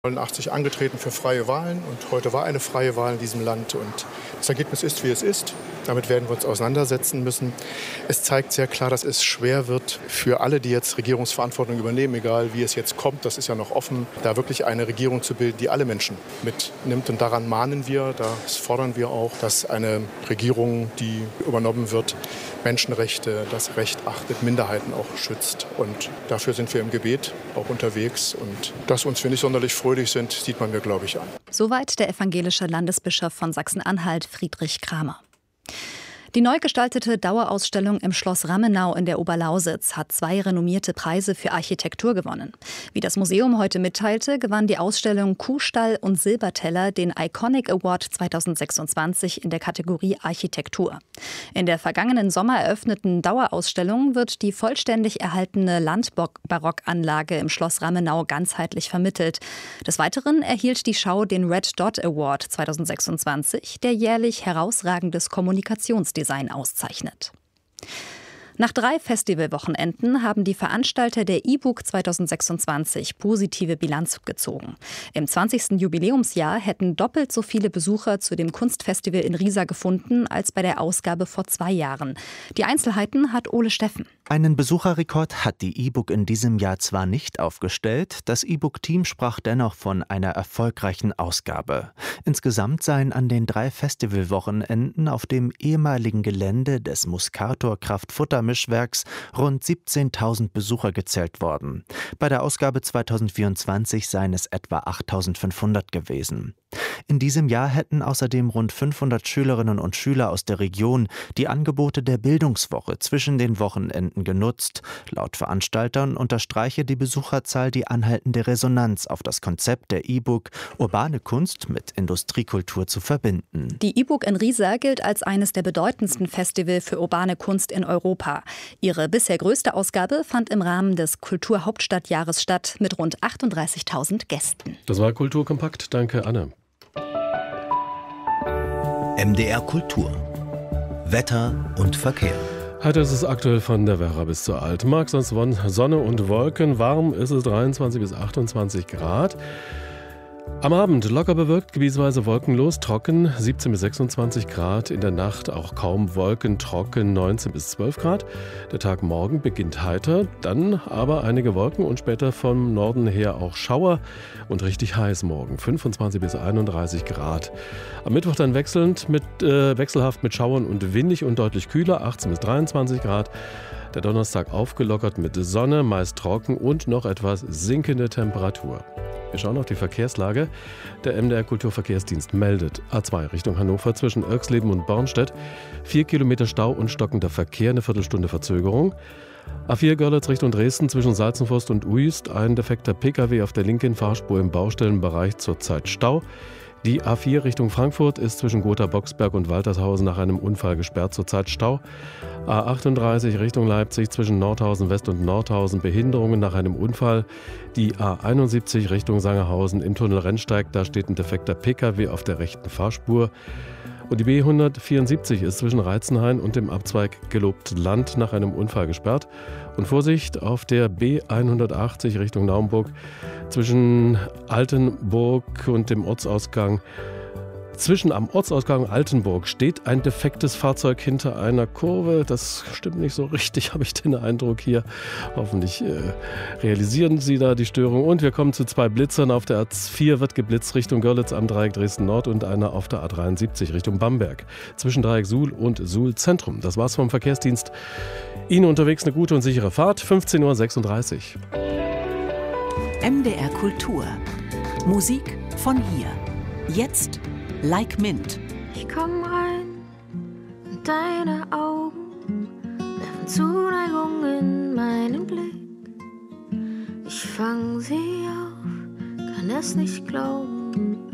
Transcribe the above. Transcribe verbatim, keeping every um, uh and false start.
neunundachtzig angetreten für freie Wahlen und heute war eine freie Wahl in diesem Land und das Ergebnis ist, wie es ist. Damit werden wir uns auseinandersetzen müssen. Es zeigt sehr klar, dass es schwer wird für alle, die jetzt Regierungsverantwortung übernehmen, egal wie es jetzt kommt, das ist ja noch offen, da wirklich eine Regierung zu bilden, die alle Menschen mitnimmt. Und daran mahnen wir, das fordern wir auch, dass eine Regierung, die übernommen wird, Menschenrechte, das Recht achtet, Minderheiten auch schützt. Und dafür sind wir im Gebet auch unterwegs. Und dass uns wir nicht sonderlich fröhlich sind, sieht man mir, glaube ich, an. Soweit der evangelische Landesbischof von Sachsen-Anhalt, Friedrich Kramer. Die neu gestaltete Dauerausstellung im Schloss Rammenau in der Oberlausitz hat zwei renommierte Preise für Architektur gewonnen. Wie das Museum heute mitteilte, gewann die Ausstellung Kuhstall und Silberteller den Iconic Award zweitausendsechsundzwanzig in der Kategorie Architektur. In der vergangenen Sommer eröffneten Dauerausstellung wird die vollständig erhaltene Landbarockanlage im Schloss Rammenau ganzheitlich vermittelt. Des Weiteren erhielt die Schau den Red Dot Award zweitausendsechsundzwanzig, der jährlich herausragendes Kommunikationsdesign Design auszeichnet. Nach drei Festivalwochenenden haben die Veranstalter der E-Book zweitausendsechsundzwanzig positive Bilanz gezogen. Im zwanzigsten Jubiläumsjahr hätten doppelt so viele Besucher zu dem Kunstfestival in Riesa gefunden als bei der Ausgabe vor zwei Jahren. Die Einzelheiten hat Ole Steffen. Einen Besucherrekord hat die E-Book in diesem Jahr zwar nicht aufgestellt, das E-Book-Team sprach dennoch von einer erfolgreichen Ausgabe. Insgesamt seien an den drei Festivalwochenenden auf dem ehemaligen Gelände des Muscator Kraft-Futter-Mischwerks rund siebzehntausend Besucher gezählt worden. Bei der Ausgabe zweitausendvierundzwanzig seien es etwa achttausendfünfhundert gewesen. In diesem Jahr hätten außerdem rund fünfhundert Schülerinnen und Schüler aus der Region die Angebote der Bildungswoche zwischen den Wochenenden genutzt. Laut Veranstaltern unterstreiche die Besucherzahl die anhaltende Resonanz auf das Konzept der E-Book, urbane Kunst mit Industriekultur zu verbinden. Die E-Book in Riesa gilt als eines der bedeutendsten Festivals für urbane Kunst in Europa. Ihre bisher größte Ausgabe fand im Rahmen des Kulturhauptstadtjahres statt mit rund achtunddreißigtausend Gästen. Das war Kulturkompakt. Danke, Anne. M D R Kultur. Wetter und Verkehr. Heute ist es aktuell von der Werra bis zur Altmark. Sonst Sonne und Wolken. Warm ist es dreiundzwanzig bis achtundzwanzig Grad. Am Abend locker bewölkt, gebietsweise wolkenlos, trocken, siebzehn bis sechsundzwanzig Grad. In der Nacht auch kaum Wolken, trocken, neunzehn bis zwölf Grad. Der Tag morgen beginnt heiter, dann aber einige Wolken und später vom Norden her auch Schauer und richtig heiß morgen, fünfundzwanzig bis einunddreißig Grad. Am Mittwoch dann wechselnd mit, äh, wechselhaft mit Schauern und windig und deutlich kühler, achtzehn bis dreiundzwanzig Grad. Der Donnerstag aufgelockert mit Sonne, meist trocken und noch etwas sinkende Temperatur. Wir schauen auf die Verkehrslage. Der M D R Kulturverkehrsdienst meldet A zwei Richtung Hannover zwischen Irxleben und Bornstedt. Vier Kilometer Stau und stockender Verkehr, eine Viertelstunde Verzögerung. A vier Görlitz Richtung Dresden zwischen Salzenforst und Uist. Ein defekter Pkw auf der linken Fahrspur im Baustellenbereich, zurzeit Stau. Die A vier Richtung Frankfurt ist zwischen Gotha-Boxberg und Waltershausen nach einem Unfall gesperrt, zurzeit Stau. A achtunddreißig Richtung Leipzig zwischen Nordhausen West und Nordhausen Behinderungen nach einem Unfall. Die A einundsiebzig Richtung Sangerhausen im Tunnel Rennsteig, da steht ein defekter Pkw auf der rechten Fahrspur. Und die B hundertvierundsiebzig ist zwischen Reizenhain und dem Abzweig Gelobtes Land nach einem Unfall gesperrt. Und Vorsicht auf der B hundertachtzig Richtung Naumburg zwischen Altenburg und dem Ortsausgang. Zwischen am Ortsausgang Altenburg steht ein defektes Fahrzeug hinter einer Kurve. Das stimmt nicht so richtig, habe ich den Eindruck hier. Hoffentlich äh, realisieren Sie da die Störung. Und wir kommen zu zwei Blitzern. Auf der A vier wird geblitzt Richtung Görlitz am Dreieck Dresden Nord und einer auf der A dreiundsiebzig Richtung Bamberg. Zwischen Dreieck Suhl und Suhl Zentrum. Das war's vom Verkehrsdienst. Ihnen unterwegs eine gute und sichere Fahrt. fünfzehn Uhr sechsunddreißig. M D R Kultur. Musik von hier. Jetzt Like Mint. Ich komm rein und deine Augen werfen Zuneigung in meinen Blick. Ich fang sie auf, kann es nicht glauben.